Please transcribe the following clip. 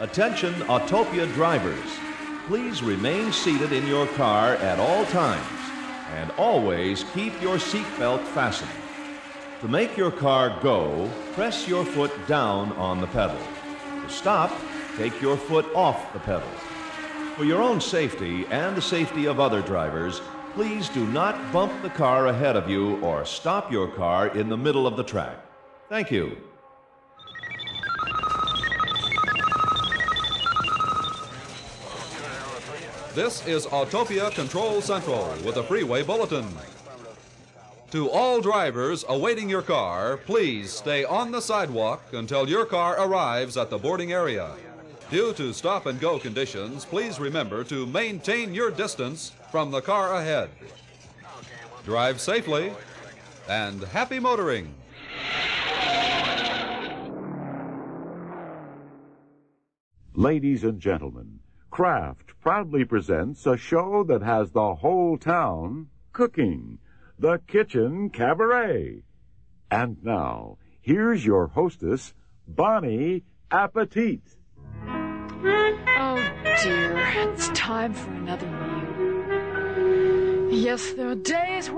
Attention Autopia drivers. Please remain seated in your car at all times and always keep your seatbelt fastened. To make your car go, press your foot down on the pedal. To stop, take your foot off the pedal. For your own safety and the safety of other drivers, please do not bump the car ahead of you or stop your car in the middle of the track. Thank you. This is Autopia Control Central with a freeway bulletin. To all drivers awaiting your car, please stay on the sidewalk until your car arrives at the boarding area. Due to stop-and-go conditions, please remember to maintain your distance from the car ahead. Drive safely and happy motoring. Ladies and gentlemen, Kraft proudly presents a show that has the whole town cooking, the Kitchen Cabaret. And now, here's your hostess, Bonnie Appetit. Oh dear, it's time for another meal. Yes, there are days